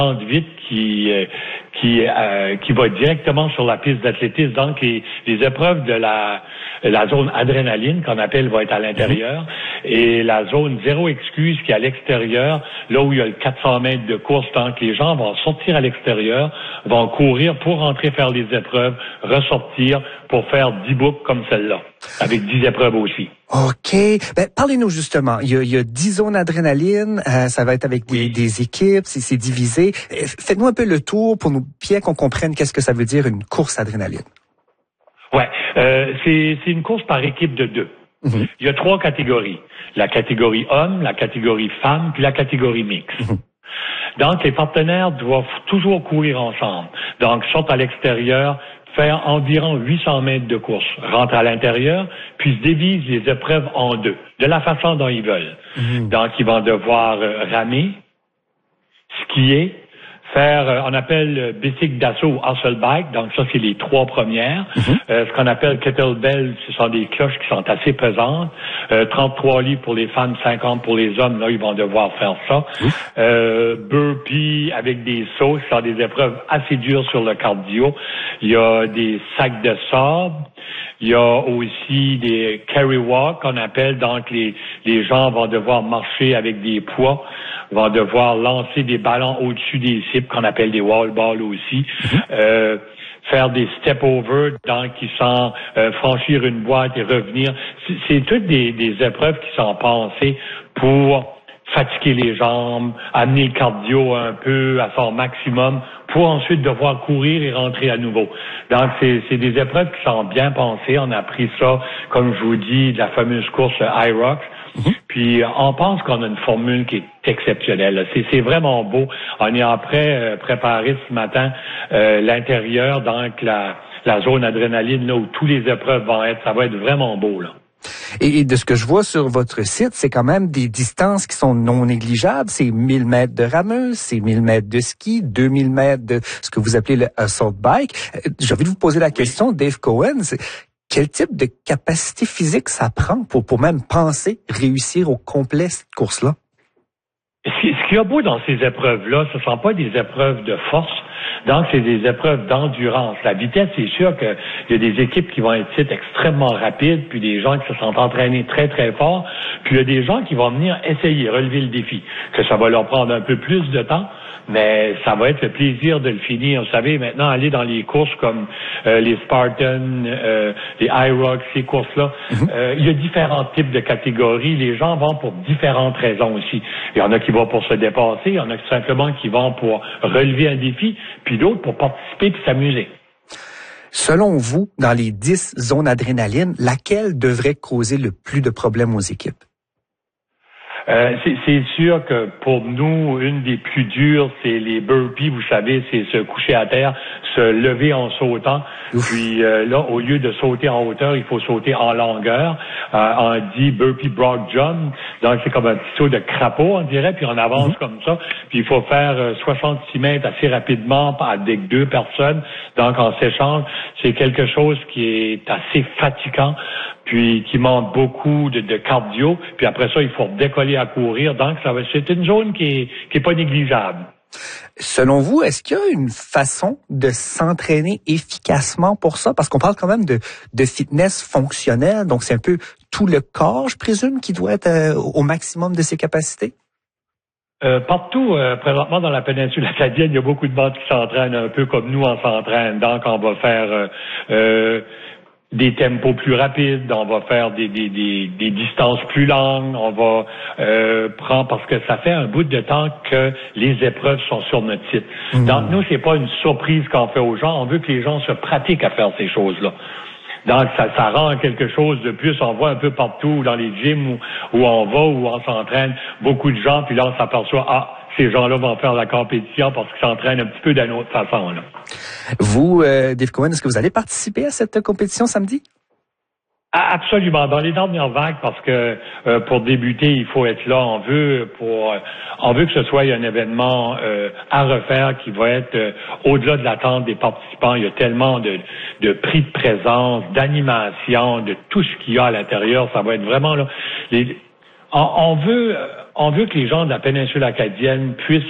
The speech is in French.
vite qui va directement sur la piste d'athlétisme. Donc, les épreuves de la zone adrénaline, qu'on appelle, va être à l'intérieur, et la zone zéro excuse qui est à l'extérieur, là où il y a le 400 mètres de course. Donc, les gens vont sortir à l'extérieur, vont courir pour rentrer faire les épreuves, ressortir pour faire 10 boucles comme celle-là, avec 10 épreuves aussi. OK. Ben, parlez-nous justement. Il y a 10 zones adrénaline. Ça va être avec des équipes. C'est divisé. Faites-nous un peu le tour pour nous bien qu'on comprenne qu'est-ce que ça veut dire une course adrénaline. Ouais. C'est une course par équipe de 2. Mm-hmm. Il y a 3 catégories. La catégorie homme, la catégorie femme, puis la catégorie mixte. Mm-hmm. Donc, les partenaires doivent toujours courir ensemble. Donc, ils sont à l'extérieur, faire environ 800 mètres de course, rentrent à l'intérieur, puis se divisent les épreuves en 2, de la façon dont ils veulent. Mmh. Donc, ils vont devoir ramer, skier, faire, on appelle bicycle d'assaut ou hustle bike, donc ça, c'est les 3 premières. Mmh. Ce qu'on appelle kettlebell, ce sont des cloches qui sont assez pesantes. 33 livres pour les femmes, 50 pour les hommes, là, ils vont devoir faire ça. Mmh. Burpee avec des sauts, ce sont des épreuves assez dures sur le cardio. Il y a des sacs de sable. Il y a aussi des carry walk qu'on appelle, donc les gens vont devoir marcher avec des poids, vont devoir lancer des ballons au-dessus des cibles qu'on appelle des wall balls aussi. Mm-hmm. Faire des step over, donc qui sont franchir une boîte et revenir. C'est toutes des épreuves qui sont pensées pour fatiguer les jambes, amener le cardio un peu à son maximum pour ensuite devoir courir et rentrer à nouveau. Donc, c'est des épreuves qui sont bien pensées. On a pris ça, comme je vous dis, de la fameuse course IROX. Mm-hmm. Puis, on pense qu'on a une formule qui est exceptionnelle. C'est vraiment beau. On est en train préparer ce matin l'intérieur, donc la zone adrénaline, là où tous les épreuves vont être. Ça va être vraiment beau, là. Et de ce que je vois sur votre site, c'est quand même des distances qui sont non négligeables. C'est 1000 mètres de rameuse, c'est 1000 mètres de ski, 2000 mètres de ce que vous appelez le assault bike. J'ai envie de vous poser la question, Dave Cohen, quel type de capacité physique ça prend pour même penser réussir au complet cette course-là? Ce qu'il y a beau dans ces épreuves-là, ce ne sont pas des épreuves de force. Donc, c'est des épreuves d'endurance. La vitesse, c'est sûr qu'il y a des équipes qui vont être extrêmement rapides, puis des gens qui se sont entraînés très, très fort, puis il y a des gens qui vont venir essayer, relever le défi, que ça va leur prendre un peu plus de temps, mais ça va être le plaisir de le finir. Vous savez, maintenant, aller dans les courses comme les Spartans, les IROX, ces courses-là, il y a différents types de catégories. Les gens vont pour différentes raisons aussi. Il y en a qui vont pour se dépasser, il y en a simplement qui vont pour relever un défi, puis d'autres pour participer et s'amuser. Selon vous, dans les 10 zones adrénaline, laquelle devrait causer le plus de problèmes aux équipes? C'est sûr que pour nous, une des plus dures, c'est les burpees. Vous savez, c'est se coucher à terre, se lever en sautant. Ouf. Puis là, au lieu de sauter en hauteur, il faut sauter en longueur. On dit burpee broad jump. Donc, c'est comme un petit saut de crapaud, on dirait, puis on avance comme ça. Puis il faut faire 66 mètres assez rapidement avec 2 personnes. Donc, en s'échange, c'est quelque chose qui est assez fatigant, puis qui demande beaucoup de cardio. Puis après ça, il faut décoller à courir. Donc, c'est une zone qui est pas négligeable. Selon vous, est-ce qu'il y a une façon de s'entraîner efficacement pour ça? Parce qu'on parle quand même de fitness fonctionnel, donc c'est un peu tout le corps, je présume, qui doit être au maximum de ses capacités? Partout, présentement dans la péninsule acadienne, il y a beaucoup de monde qui s'entraînent un peu comme nous, on s'entraîne. Donc, on va faire des tempos plus rapides, on va faire des distances plus longues, on va prendre, parce que ça fait un bout de temps que les épreuves sont sur notre site. Donc, nous, c'est pas une surprise qu'on fait aux gens, on veut que les gens se pratiquent à faire ces choses-là. Donc, ça rend quelque chose de plus. On voit un peu partout dans les gyms où on va, où on s'entraîne, beaucoup de gens, puis là, on s'aperçoit, ces gens-là vont faire la compétition parce qu'ils s'entraînent un petit peu d'une autre façon, là. Vous, Dave Cohen, est-ce que vous allez participer à cette compétition samedi? Absolument. Dans les dernières vagues, parce que pour débuter, il faut être là. On veut que ce soit un événement à refaire qui va être au-delà de l'attente des participants. Il y a tellement de prix de présence, d'animation, de tout ce qu'il y a à l'intérieur. Ça va être vraiment là. On veut que les gens de la péninsule acadienne puissent